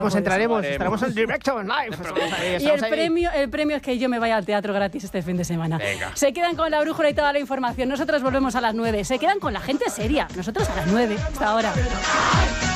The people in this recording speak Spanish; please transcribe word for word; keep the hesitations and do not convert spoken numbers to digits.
Pues entraremos, estaremos en directo, en live. Y el premio, el premio es que yo me vaya al teatro gratis este fin de semana. Venga. Se quedan con la brújula y toda la información. Nosotros volvemos a las nueve. Se quedan con la gente seria. Nosotros a las nueve. Hasta ahora.